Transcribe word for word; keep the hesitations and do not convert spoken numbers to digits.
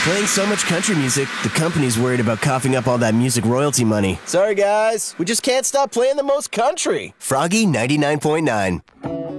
Playing so much country music, the company's worried about coughing up all that music royalty money. Sorry, guys. We just can't stop playing the most country. Froggy ninety-nine point nine.